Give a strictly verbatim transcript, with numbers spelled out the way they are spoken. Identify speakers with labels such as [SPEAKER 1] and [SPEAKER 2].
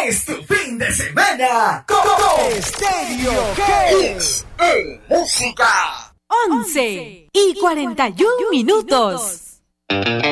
[SPEAKER 1] es tu fin de semana con Estéreo Hits en música.
[SPEAKER 2] once y cuarenta y un minutos.